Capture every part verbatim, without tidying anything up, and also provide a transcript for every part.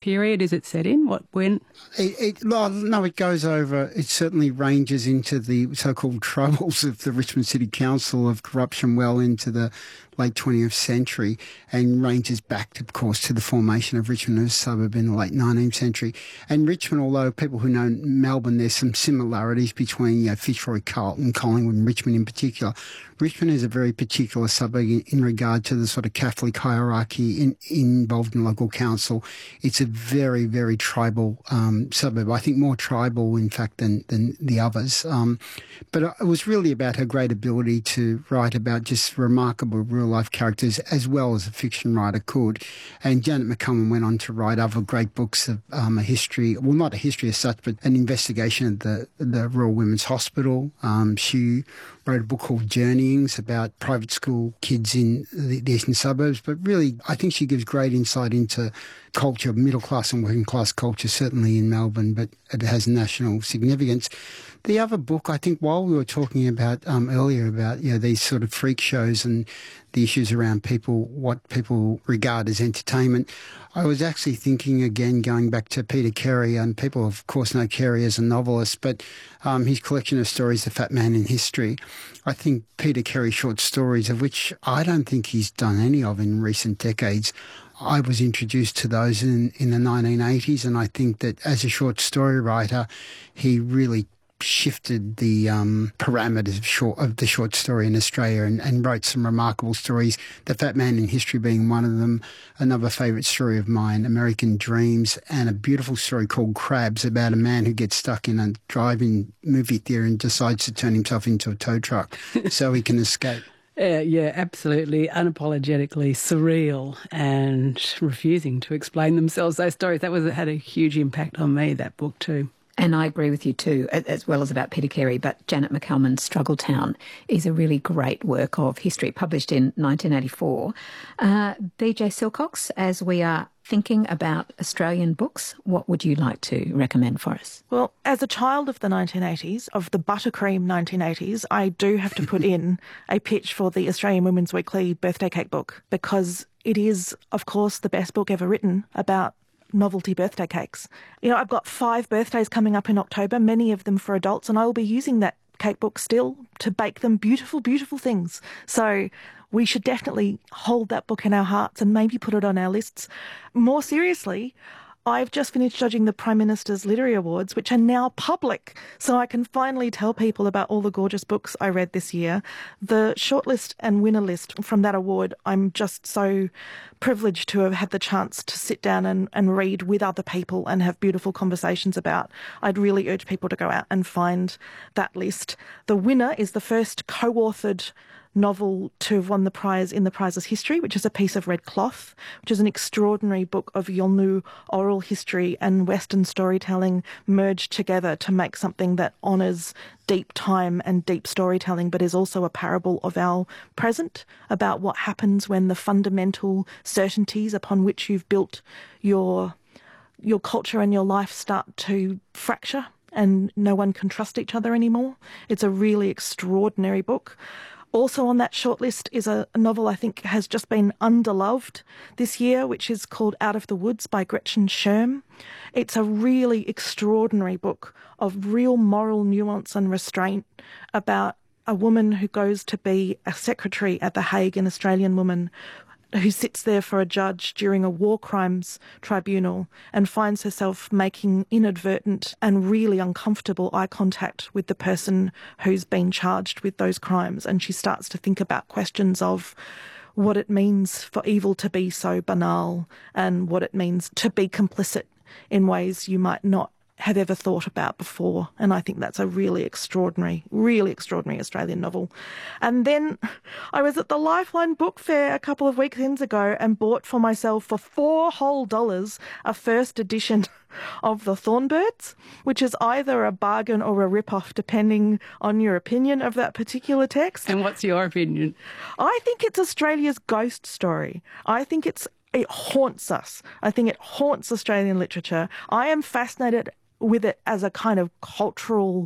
period is it set in? What, when? It, it, well, no, it goes over, it certainly ranges into the so-called troubles of the Richmond City Council of corruption well into the late twentieth century, and ranges back, of course, to the formation of Richmond as a suburb in the late nineteenth century. And Richmond, although people who know Melbourne, there's some similarities between, you know, Fitzroy, Carlton, Collingwood and Richmond in particular. Richmond is a very particular suburb in, in regard to the sort of Catholic hierarchy in, involved in local council. It's a very, very tribal um, suburb. I think more tribal, in fact, than, than the others. Um, but it was really about her great ability to write about just remarkable real-life characters as well as a fiction writer could. And Janet McCullum went on to write other great books of um, a history, well, not a history as such, but an investigation of the, the Royal Women's Hospital. Um, she wrote a book called Journeyings about private school kids in the, the eastern suburbs. But really, I think she gives great insight into culture, middle-class and working-class culture, certainly in Melbourne, but it has national significance. The other book, I think, while we were talking about um, earlier about, you know, these sort of freak shows and the issues around people, what people regard as entertainment, I was actually thinking again, going back to Peter Carey, and people of course know Carey as a novelist, but um, his collection of stories, The Fat Man in History, I think Peter Carey short stories, of which I don't think he's done any of in recent decades. I was introduced to those in, in the nineteen eighties, and I think that as a short story writer, he really shifted the um, parameters of, short, of the short story in Australia and, and wrote some remarkable stories, The Fat Man in History being one of them. Another favourite story of mine, American Dreams, and a beautiful story called Crabs about a man who gets stuck in a drive-in movie theatre and decides to turn himself into a tow truck so he can escape. Uh, yeah, absolutely, unapologetically surreal and refusing to explain themselves, those stories. That was had a huge impact on me, that book too. And I agree with you too, as well as about Peter Carey, but Janet McCullum's Struggletown is a really great work of history, published in nineteen eighty-four. Uh, B J Silcox, as we are thinking about Australian books, what would you like to recommend for us? Well, as a child of the nineteen eighties, of the buttercream nineteen eighties, I do have to put in a pitch for the Australian Women's Weekly birthday cake book, because it is, of course, the best book ever written about novelty birthday cakes. You know, I've got five birthdays coming up in October, many of them for adults, and I will be using that cake book still to bake them beautiful, beautiful things. So we should definitely hold that book in our hearts and maybe put it on our lists. More seriously, I've just finished judging the Prime Minister's Literary Awards, which are now public, so I can finally tell people about all the gorgeous books I read this year. The shortlist and winner list from that award, I'm just so privileged to have had the chance to sit down and, and read with other people and have beautiful conversations about. I'd really urge people to go out and find that list. The winner is the first co-authored novel to have won the prize in the Prizes History, which is A Piece of Red Cloth, which is an extraordinary book of Yolngu oral history and Western storytelling merged together to make something that honours deep time and deep storytelling, but is also a parable of our present, about what happens when the fundamental certainties upon which you've built your your culture and your life start to fracture and no one can trust each other anymore. It's a really extraordinary book. Also on that shortlist is a novel I think has just been underloved this year, which is called Out of the Woods by Gretchen Scherm. It's a really extraordinary book of real moral nuance and restraint about a woman who goes to be a secretary at The Hague, an Australian woman, who sits there for a judge during a war crimes tribunal and finds herself making inadvertent and really uncomfortable eye contact with the person who's been charged with those crimes. And she starts to think about questions of what it means for evil to be so banal and what it means to be complicit in ways you might not have ever thought about before. And I think that's a really extraordinary, really extraordinary Australian novel. And then I was at the Lifeline Book Fair a couple of weekends ago and bought for myself for four whole dollars a first edition of The Thornbirds, which is either a bargain or a rip-off, depending on your opinion of that particular text. And what's your opinion? I think it's Australia's ghost story. I think it's it haunts us. I think it haunts Australian literature. I am fascinated with it as a kind of cultural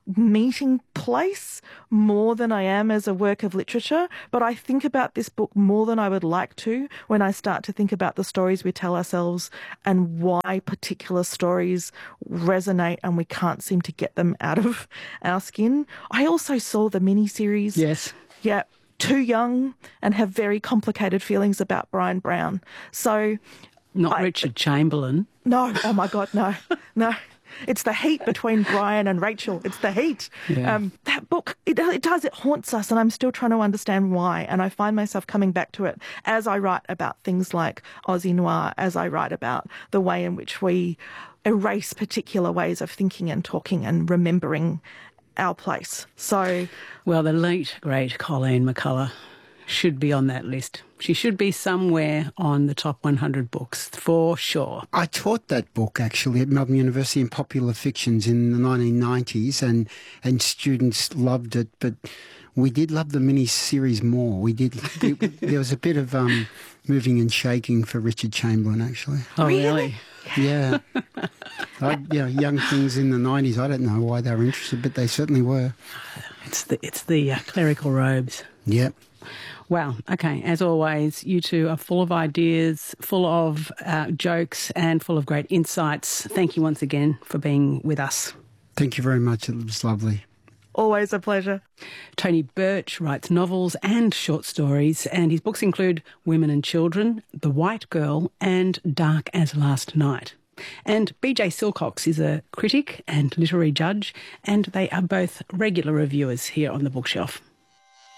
meeting place more than I am as a work of literature, but I think about this book more than I would like to when I start to think about the stories we tell ourselves and why particular stories resonate and we can't seem to get them out of our skin. I also saw the miniseries. Yes. Yeah. Too young and have very complicated feelings about Brian Brown. So... Not I, Richard Chamberlain. No. Oh, my God, no. No. It's the heat between Brian and Rachel. It's the heat. Yeah. Um, that book, it, it does, it haunts us, and I'm still trying to understand why. And I find myself coming back to it as I write about things like Aussie Noir, as I write about the way in which we erase particular ways of thinking and talking and remembering our place. So, well, the late, great Colleen McCullough should be on that list. She should be somewhere on the top one hundred books, for sure. I taught that book, actually, at Melbourne University in popular fictions in the nineteen nineties, and, and students loved it, but we did love the mini-series more. We did. It, there was a bit of um, moving and shaking for Richard Chamberlain, actually. Oh, really? really? Yeah. I, you know, young things in the nineties, I don't know why they were interested, but they certainly were. It's the, it's the uh, clerical robes. Yep. Wow. Okay. As always, you two are full of ideas, full of uh, jokes and full of great insights. Thank you once again for being with us. Thank you very much. It was lovely. Always a pleasure. Tony Birch writes novels and short stories, and his books include Women and Children, The White Girl and Dark as Last Night. And B J Silcox is a critic and literary judge, and they are both regular reviewers here on The Bookshelf.